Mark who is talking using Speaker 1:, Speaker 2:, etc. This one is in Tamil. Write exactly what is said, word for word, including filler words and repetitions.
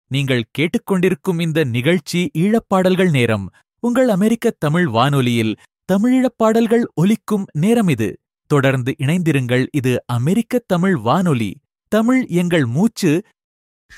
Speaker 1: நீங்கள் கேட்டுக்கொண்டிருக்கும் இந்த நிகழ்ச்சி ஈழப்பாடல்கள் நேரம். உங்கள் அமெரிக்க தமிழ் வானொலியில் தமிழீழப் பாடல்கள் ஒலிக்கும் நேரம் இது. தொடர்ந்து இணைந்திருங்கள். இது அமெரிக்க தமிழ் வானொலி. தமிழ் எங்கள் மூச்சு,